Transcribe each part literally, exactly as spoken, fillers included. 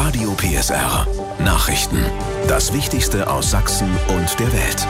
Radio P S R. Nachrichten. Das Wichtigste aus Sachsen und der Welt.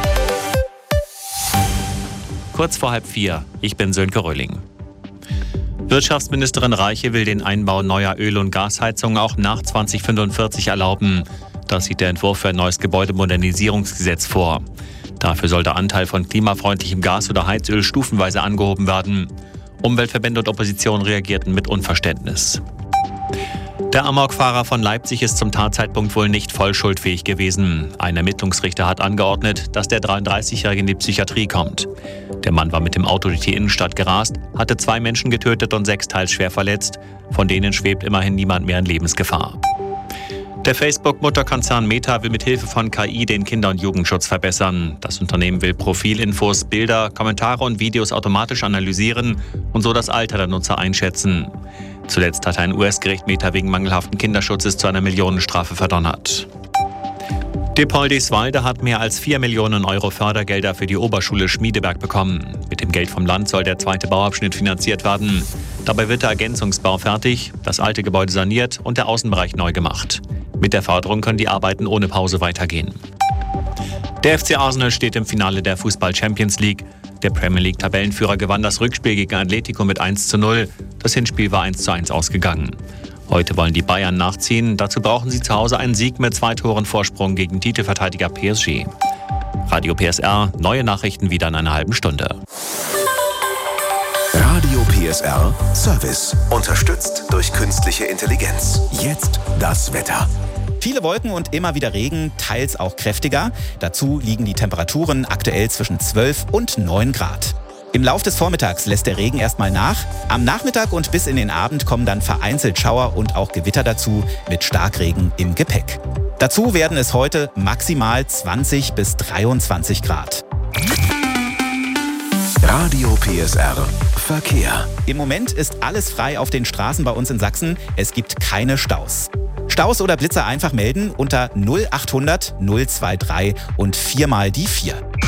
Kurz vor halb vier. Ich bin Sönke Röhling. Wirtschaftsministerin Reiche will den Einbau neuer Öl- und Gasheizungen auch nach zwanzig fünfundvierzig erlauben. Das sieht der Entwurf für ein neues Gebäudemodernisierungsgesetz vor. Dafür soll der Anteil von klimafreundlichem Gas oder Heizöl stufenweise angehoben werden. Umweltverbände und Opposition reagierten mit Unverständnis. Der Amokfahrer von Leipzig ist zum Tatzeitpunkt wohl nicht voll schuldfähig gewesen. Ein Ermittlungsrichter hat angeordnet, dass der dreiunddreißigjährige in die Psychiatrie kommt. Der Mann war mit dem Auto durch die Innenstadt gerast, hatte zwei Menschen getötet und sechs teils schwer verletzt. Von denen schwebt immerhin niemand mehr in Lebensgefahr. Der Facebook-Mutterkonzern Meta will mit Hilfe von K I den Kinder- und Jugendschutz verbessern. Das Unternehmen will Profilinfos, Bilder, Kommentare und Videos automatisch analysieren und so das Alter der Nutzer einschätzen. Zuletzt hat ein U S-Gericht Meta wegen mangelhaften Kinderschutzes zu einer Millionenstrafe verdonnert. Dippoldiswalde hat mehr als vier Millionen Euro Fördergelder für die Oberschule Schmiedeberg bekommen. Mit dem Geld vom Land soll der zweite Bauabschnitt finanziert werden. Dabei wird der Ergänzungsbau fertig, das alte Gebäude saniert und der Außenbereich neu gemacht. Mit der Förderung können die Arbeiten ohne Pause weitergehen. Der F C Arsenal steht im Finale der Fußball-Champions League. Der Premier League-Tabellenführer gewann das Rückspiel gegen Atletico mit eins zu null. Das Hinspiel war eins zu eins ausgegangen. Heute wollen die Bayern nachziehen. Dazu brauchen sie zu Hause einen Sieg mit zwei Toren Vorsprung gegen Titelverteidiger P S G. Radio P S R, neue Nachrichten wieder in einer halben Stunde. Radio P S R Service. Unterstützt durch künstliche Intelligenz. Jetzt das Wetter. Viele Wolken und immer wieder Regen, teils auch kräftiger. Dazu liegen die Temperaturen aktuell zwischen zwölf und neun Grad. Im Lauf des Vormittags lässt der Regen erstmal nach. Am Nachmittag und bis in den Abend kommen dann vereinzelt Schauer und auch Gewitter dazu mit Starkregen im Gepäck. Dazu werden es heute maximal zwanzig bis dreiundzwanzig Grad. Radio P S R Verkehr. Im Moment ist alles frei auf den Straßen bei uns in Sachsen. Es gibt keine Staus. Staus oder Blitzer einfach melden unter null achthundert null drei drei und viermal die vier.